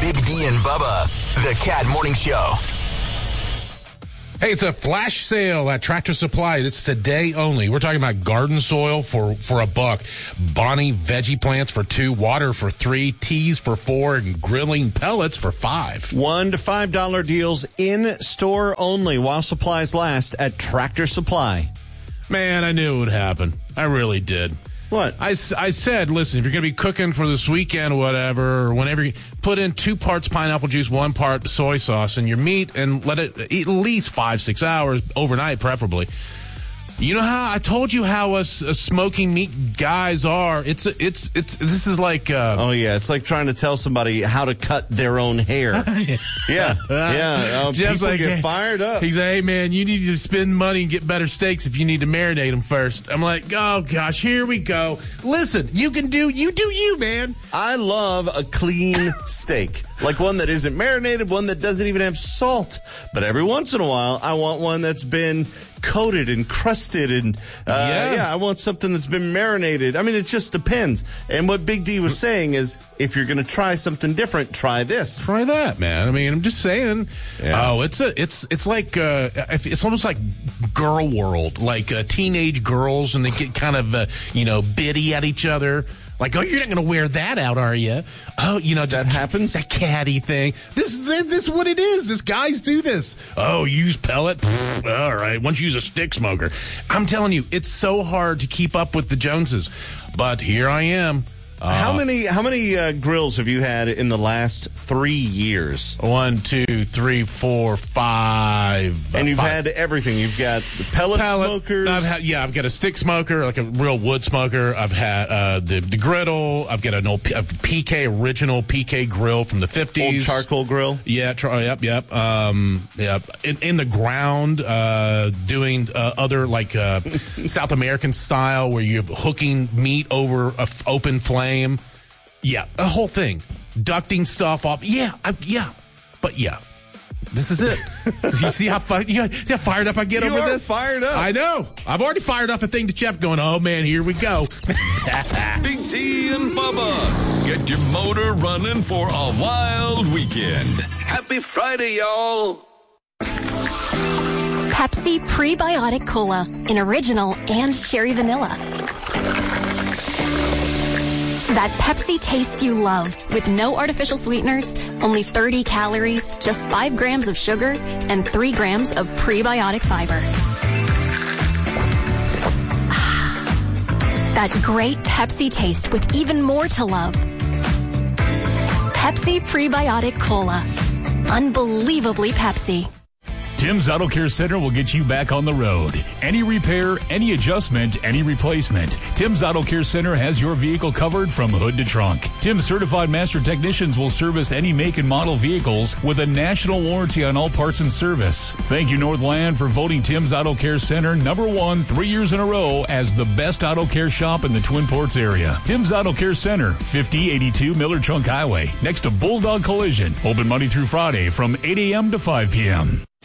Big D and Bubba, the Cat Morning Show. Hey, it's a flash sale at Tractor Supply. It's today only. We're talking about garden soil for $1, Bonnie veggie plants for $2, water for $3, teas for $4, and grilling pellets for $5. $1 to $5 deals in store only while supplies last at Tractor Supply. Man, I knew it would happen. I really did. What? I said, listen, if you're going to be cooking for this weekend or whatever, or whenever, you put in 2 parts pineapple juice, 1 part soy sauce in your meat and let it eat at least 5-6 hours overnight, preferably. You know how I told you how us smoking meat guys are. This is like it's like trying to tell somebody how to cut their own hair. yeah. Jeff's people like, get fired up. He's like, hey man, you need to spend money and get better steaks if you need to marinate them first. I'm like, oh gosh, here we go. Listen, you do you, man. I love a clean steak, like one that isn't marinated, one that doesn't even have salt. But every once in a while, I want one that's been coated and crusted and I want something that's been marinated. I mean, it just depends. And what Big D was saying is, if you're going to try something different, try this. Try that, man. I mean, I'm just saying. Yeah. Oh, it's like it's almost like girl world, like teenage girls, and they get kind of bitty at each other. Like, oh, you're not going to wear that out, are you? Oh, just that happens. That catty thing. This is what it is. This guys do this. Oh, use pellet. All right. Once you use a stick smoker. I'm telling you, it's so hard to keep up with the Joneses. But here I am. How many grills have you had in the last 3 years? 1, 2, 3, 4, 5. And you've 5. had everything. You've got the pellet smokers. I've got a stick smoker, like a real wood smoker. I've had the griddle. I've got an old original PK grill from the 50s. Old charcoal grill. Yeah, yep. In the ground, doing other like South American style, where you're hooking meat over a open flame. Yeah, a whole thing. Ducting stuff off. But this is it. You see how fired up I get over this? You are fired up. I know. I've already fired up a thing to Jeff going, oh man, here we go. Big D and Bubba. Get your motor running for a wild weekend. Happy Friday, y'all. Pepsi Prebiotic Cola in original and cherry vanilla. That Pepsi taste you love, with no artificial sweeteners, only 30 calories, just 5 grams of sugar, and 3 grams of prebiotic fiber. That great Pepsi taste with even more to love. Pepsi Prebiotic Cola. Unbelievably Pepsi. Tim's Auto Care Center will get you back on the road. Any repair, any adjustment, any replacement. Tim's Auto Care Center has your vehicle covered from hood to trunk. Tim's certified master technicians will service any make and model vehicles with a national warranty on all parts and service. Thank you, Northland, for voting Tim's Auto Care Center #1 3 years in a row as the best auto care shop in the Twin Ports area. Tim's Auto Care Center, 5082 Miller Trunk Highway, next to Bulldog Collision. Open Monday through Friday from 8 a.m. to 5 p.m.